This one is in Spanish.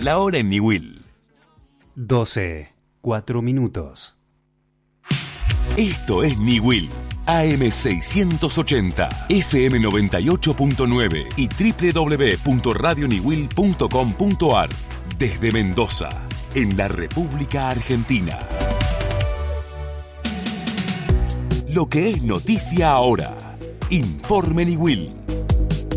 La hora en Niwil. 12:04. Esto es Niwil. AM680, FM 98.9 y www.radioniwil.com.ar. Desde Mendoza, en la República Argentina. Lo que es noticia ahora. Informe Niwil.